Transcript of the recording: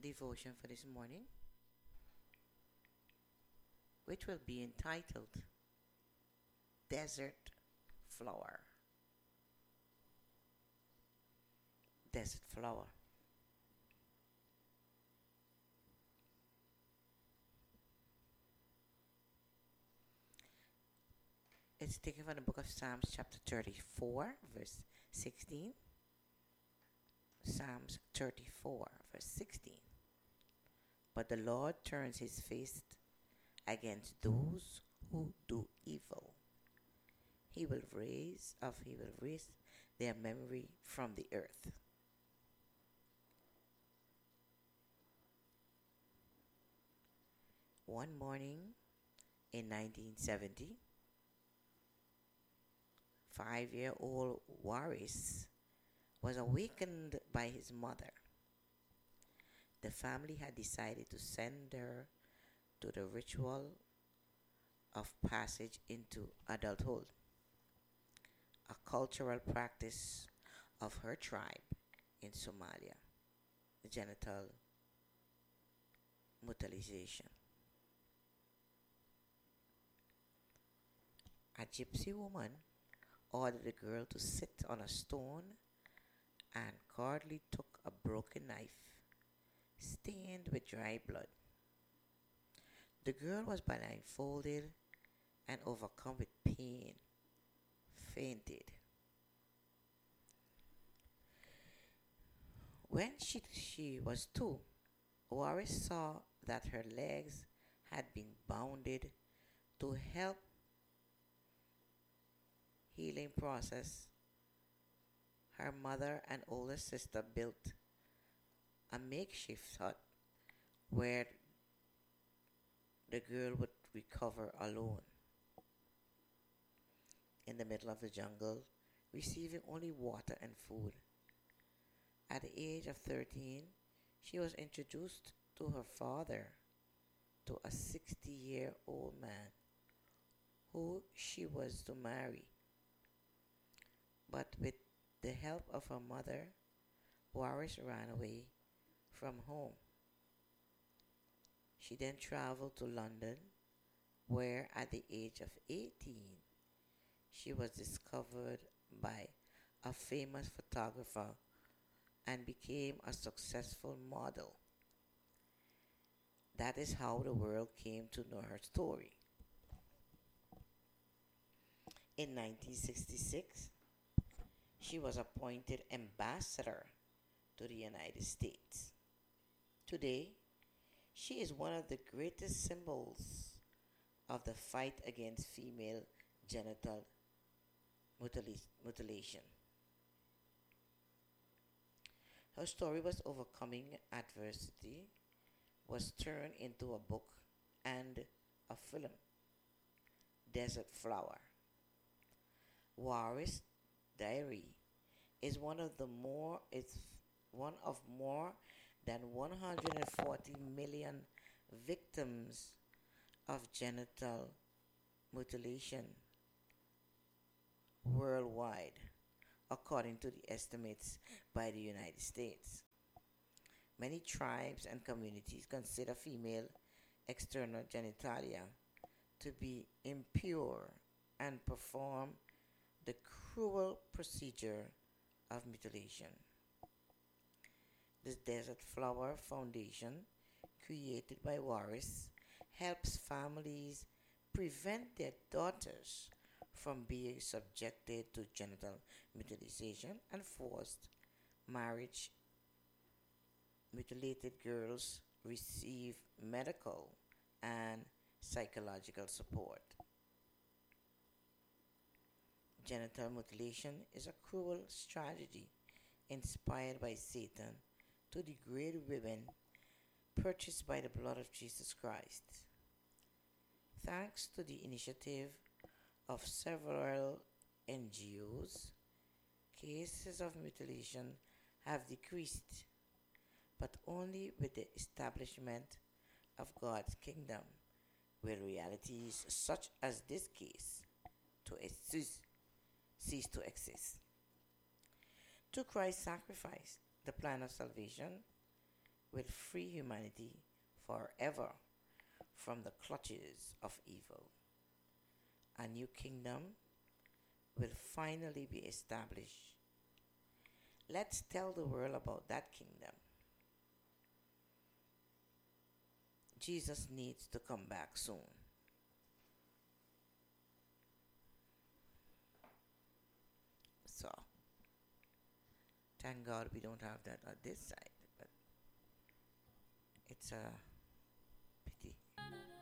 devotion for this morning, which will be entitled Desert Flower. Desert Flower. It's taken from the book of Psalms, chapter 34, verse 16. Psalms 34, verse 16. But the Lord turns his face against those who do evil. He will raise their memory from the earth. One morning in 1970, 5-year-old Waris was awakened by his mother. The family had decided to send her to the ritual of passage into adulthood, a cultural practice of her tribe in Somalia, genital mutilation. A gypsy woman ordered the girl to sit on a stone and coldly took a broken knife, stained with dry blood. The girl was blindfolded and overcome with pain, fainted. When she was 2, Waris saw that her legs had been bounded to help healing process. Her mother and older sister built a makeshift hut where the girl would recover alone in the middle of the jungle, receiving only water and food. At the age of 13, she was introduced to her father, to a 60-year-old man who she was to marry. But with the help of her mother, Waris ran away from home. She then traveled to London, where at the age of 18, she was discovered by a famous photographer and became a successful model. That is how the world came to know her story. In 1966, she was appointed ambassador to the United States. Today, she is one of the greatest symbols of the fight against female genital mutilation. Her story was overcoming adversity, was turned into a book and a film, Desert Flower. Waris' diary is one of more than 140 million victims of genital mutilation worldwide, according to the estimates by the United States. Many tribes and communities consider female external genitalia to be impure and perform the cruel procedure of mutilation. The Desert Flower Foundation, created by Waris, helps families prevent their daughters from being subjected to genital mutilation and forced marriage. Mutilated girls receive medical and psychological support. Genital mutilation is a cruel strategy inspired by Satan to degrade women, purchased by the blood of Jesus Christ. Thanks to the initiative of several NGOs, cases of mutilation have decreased, but only with the establishment of God's kingdom will realities such as this case cease to exist. To Christ's sacrifice, the plan of salvation will free humanity forever from the clutches of evil. A new kingdom will finally be established. Let's tell the world about that kingdom. Jesus needs to come back soon. So, thank God we don't have that on this side, but it's a pity.